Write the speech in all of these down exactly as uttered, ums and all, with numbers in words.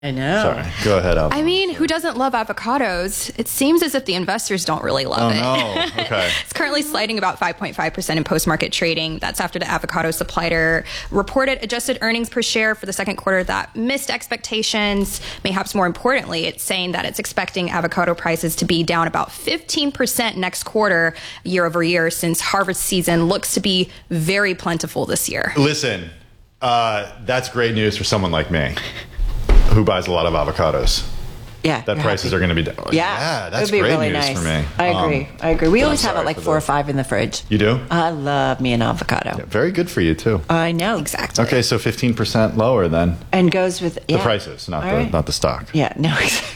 I know. Sorry. Go ahead, Al. I mean, who doesn't love avocados? It seems as if the investors don't really love oh, it. no. Okay. It's currently sliding about five point five percent in post-market trading. That's after the avocado supplier reported adjusted earnings per share for the second quarter that missed expectations. Perhaps more importantly, it's saying that it's expecting avocado prices to be down about fifteen percent next quarter, year over year, since harvest season looks to be very plentiful this year. Listen, uh, that's great news for someone like me who buys a lot of avocados. Yeah. That prices happy. are going to be down. Yeah. Yeah, that's It would be great really news nice. for me. I agree. Um, I agree. We I'm always have it sorry like for four the- or five in the fridge. You do? I love me an avocado. Yeah, very good for you, too. I know. Exactly. Okay, so fifteen percent lower then. And goes with The yeah. prices, not All the right. not the stock. Yeah, no.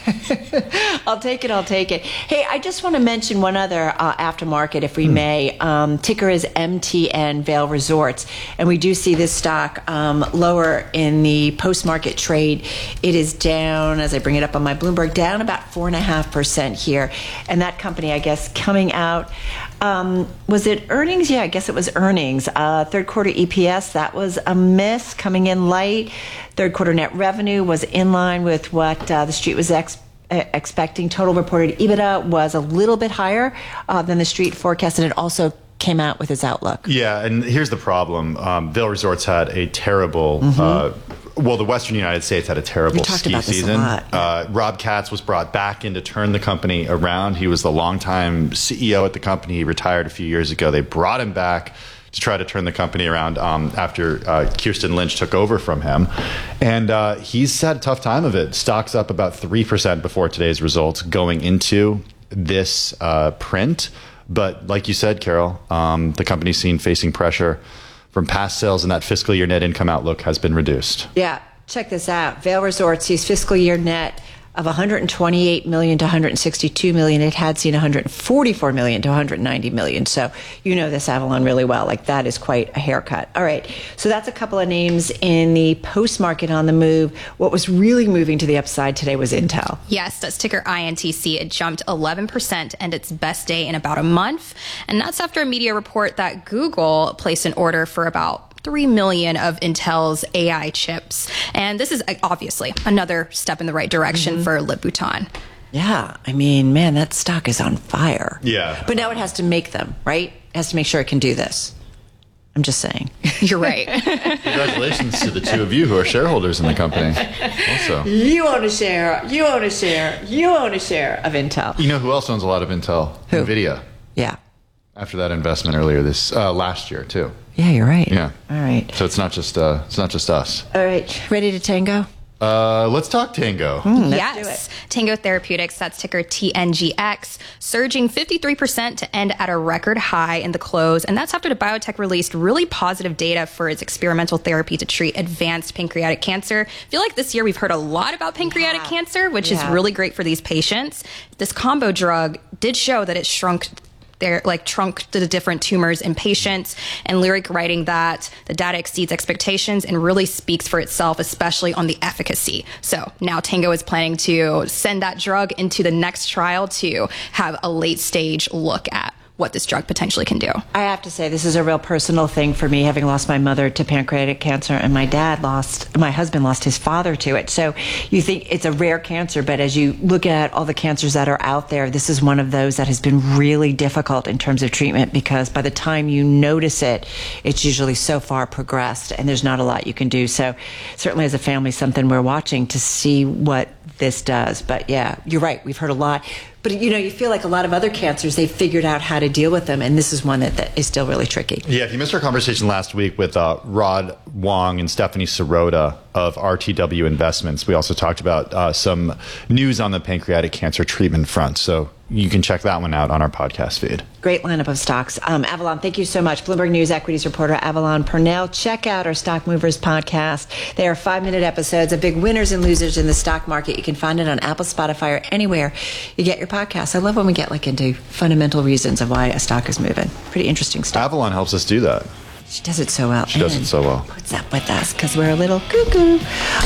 I'll take it. I'll take it. Hey, I just want to mention one other uh, aftermarket, if we Hmm. may. Um, ticker is M T N Vail Resorts, and we do see this stock um, lower in the post-market trade. It is down, as I bring it up on my Bloomberg, down about four and a half percent here, and that company, I guess, coming out. Um, was it earnings? Yeah, I guess it was earnings. Uh, third quarter E P S, that was a miss, coming in light. Third quarter net revenue was in line with what uh, the street was ex- expecting. Total reported EBITDA was a little bit higher uh, than the street forecast, and it also came out with its outlook. Yeah, and here's the problem. Um, Vail Resorts had a terrible, Mm-hmm. uh, well, the Western United States had a terrible We talked ski about this a season. lot, yeah. Uh, Rob Katz was brought back in to turn the company around. He was the longtime C E O at the company. He retired a few years ago. They brought him back to try to turn the company around um, after uh, Kirsten Lynch took over from him. And uh, he's had a tough time of it. Stock's up about three percent before today's results going into this uh, print. But like you said, Carol, um, the company's seen facing pressure from past sales, and that fiscal year net income outlook has been reduced. Yeah, check this out. Vail Resorts sees fiscal year net of one hundred twenty-eight million dollars to one hundred sixty-two million dollars. It had seen one hundred forty-four million dollars to one hundred ninety million dollars. So you know this Avalon really well. Like, that is quite a haircut. All right. So that's a couple of names in the post-market on the move. What was really moving to the upside today was Intel. Yes, that's ticker I N T C. It jumped eleven percent and its best day in about a month. And that's after a media report that Google placed an order for about three million of Intel's A I chips. And this is uh, obviously another step in the right direction mm-hmm. for Louboutin. Yeah. I mean, man, that stock is on fire. Yeah. But now it has to make them, right? It has to make sure it can do this. I'm just saying. You're right. Congratulations to the two of you who are shareholders in the company also. You own a share. You own a share. You own a share of Intel. You know who else owns a lot of Intel? Who? NVIDIA. Yeah. After that investment earlier this uh, last year too. Yeah, you're right. Yeah. All right. So it's not just uh, it's not just us. All right. Ready to tango? Uh, let's talk Tango. Mm, let's yes. Tango Therapeutics, that's ticker T N G X, surging fifty-three percent to end at a record high in the close. And that's after the biotech released really positive data for its experimental therapy to treat advanced pancreatic cancer. I feel like this year we've heard a lot about pancreatic Yeah. cancer, which Yeah. is really great for these patients. This combo drug did show that it shrunk They're like trunk to the different tumors in patients, and Lyric writing that the data exceeds expectations and really speaks for itself, especially on the efficacy. So now Tango is planning to send that drug into the next trial to have a late stage look at what this drug potentially can do. I have to say, this is a real personal thing for me, having lost my mother to pancreatic cancer, and my dad lost, my husband lost his father to it. So you think it's a rare cancer, but as you look at all the cancers that are out there, this is one of those that has been really difficult in terms of treatment, because by the time you notice it, it's usually so far progressed, and there's not a lot you can do. So certainly as a family, something we're watching to see what this does. But yeah, you're right. We've heard a lot. But, you know, you feel like a lot of other cancers, they've figured out how to deal with them. And this is one that, that is still really tricky. Yeah, if you missed our conversation last week with uh, Rod Wong and Stephanie Sirota of R T W Investments, we also talked about uh, some news on the pancreatic cancer treatment front. So you can check that one out on our podcast feed. Great lineup of stocks. Um, Avalon, thank you so much. Bloomberg News equities reporter Avalon Purnell. Check out our Stock Movers podcast. They are five-minute episodes of big winners and losers in the stock market. You can find it on Apple, Spotify, or anywhere you get your podcasts. I love when we get like into fundamental reasons of why a stock is moving. Pretty interesting stuff. Avalon helps us do that. She does it so well. She does it so well. Puts up with us because we're a little cuckoo.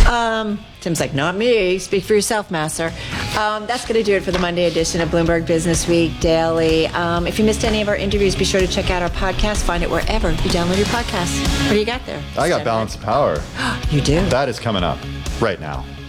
Um, Tim's like, not me. Speak for yourself, Master. Um, that's going to do it for the Monday edition of Bloomberg Business Week Daily. Um, if you missed any of our interviews, be sure to check out our podcast. Find it wherever you download your podcasts. What do you got there? I got Balance of Power. You do? That is coming up right now.